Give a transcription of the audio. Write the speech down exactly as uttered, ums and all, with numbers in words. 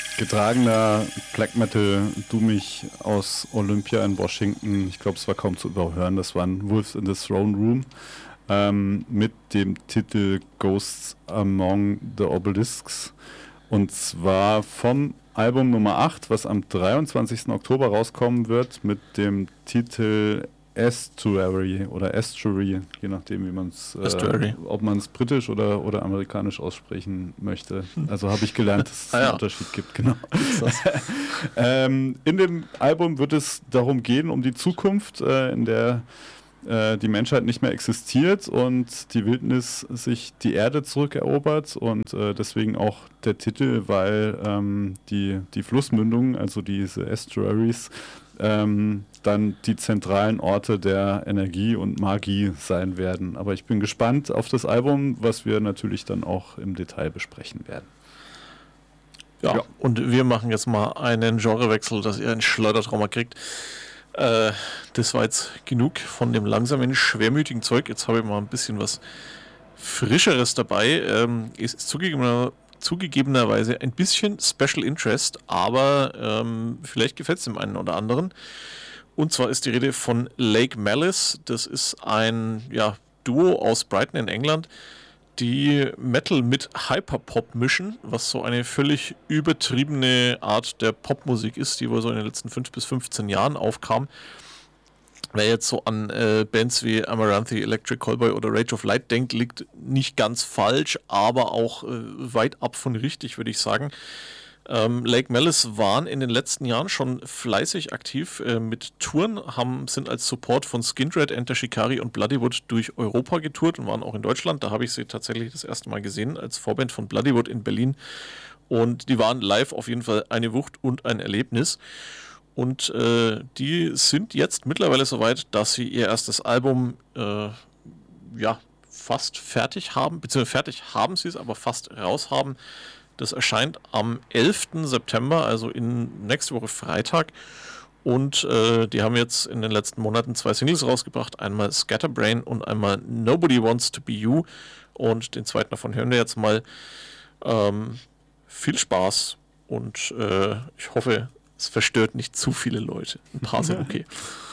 getragener Black Metal Doomig aus Olympia in Washington. Ich glaube, es war kaum zu überhören. Das waren Wolves in the Throne Room ähm, mit dem Titel Ghosts Among the Obelisks. Und zwar vom Album Nummer acht, was am dreiundzwanzigsten Oktober rauskommen wird, mit dem Titel Estuary oder Estuary, je nachdem, wie man es, äh, ob man es britisch oder, oder amerikanisch aussprechen möchte. Also habe ich gelernt, dass es ah, einen ja. Unterschied gibt, genau. ähm, in dem Album wird es darum gehen, um die Zukunft, äh, in der äh, die Menschheit nicht mehr existiert und die Wildnis sich die Erde zurückerobert und äh, deswegen auch der Titel, weil ähm, die, die Flussmündungen, also diese Estuaries, ähm, dann die zentralen Orte der Energie und Magie sein werden. Aber ich bin gespannt auf das Album, was wir natürlich dann auch im Detail besprechen werden. Ja, ja. Und wir machen jetzt mal einen Genrewechsel, dass ihr ein Schleudertrauma kriegt. Äh, das war jetzt genug von dem langsamen, schwermütigen Zeug. Jetzt habe ich mal ein bisschen was Frischeres dabei. Ähm, ist zugegebener, zugegebenerweise ein bisschen Special Interest, aber ähm, vielleicht gefällt es dem einen oder anderen. Und zwar ist die Rede von Lake Malice. Das ist ein ja, Duo aus Brighton in England, die Metal mit Hyperpop mischen, was so eine völlig übertriebene Art der Popmusik ist, die wohl so in den letzten fünf bis fünfzehn Jahren aufkam. Wer jetzt so an äh, Bands wie Amaranthi, Electric Callboy oder Rage of Light denkt, liegt nicht ganz falsch, aber auch äh, weit ab von richtig, würde ich sagen. Ähm, Lake Malice waren in den letzten Jahren schon fleißig aktiv äh, mit Touren, haben, sind als Support von Skindred, Enter Shikari und Bloodywood durch Europa getourt und waren auch in Deutschland. Da habe ich sie tatsächlich das erste Mal gesehen als Vorband von Bloodywood in Berlin. Und die waren live auf jeden Fall eine Wucht und ein Erlebnis. Und äh, die sind jetzt mittlerweile soweit, dass sie ihr erstes Album äh, ja, fast fertig haben, beziehungsweise fertig haben sie es, aber fast raus haben. Das erscheint am elften September, also in nächste Woche Freitag. Und äh, die haben jetzt in den letzten Monaten zwei Singles rausgebracht. Einmal Scatterbrain und einmal Nobody Wants to Be You. Und den zweiten davon hören wir jetzt mal. Ähm, viel Spaß und äh, ich hoffe, es verstört nicht zu viele Leute. Ein paar sind okay.